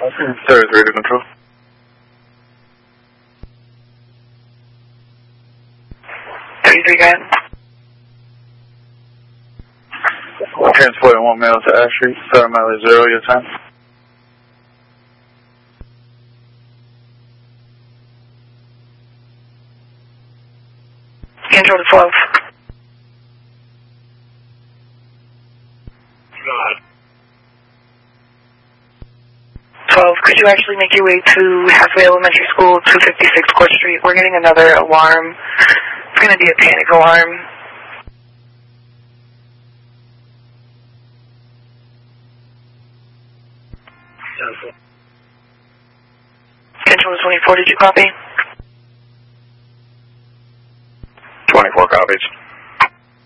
There is radio control. Transporting 1 male to Ash Street, 7 mile 0, your time. Control to 12. God. 12, could you actually make your way to Halfway Elementary School, 256 Court Street? We're getting another alarm. It's going to be a panic alarm. Control to 24, did you copy? 24 copies.